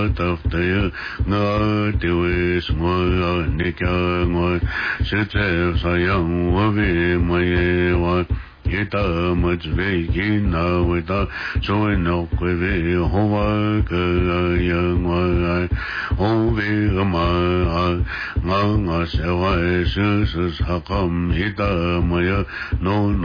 tafte nga dewe smo ne kya ngo se te sa yang wa ve ma ye wa yeta majve yina weta joy no kweve howa ka yang wa ho ve ma nga nga se wa se sa kam hita ma ya no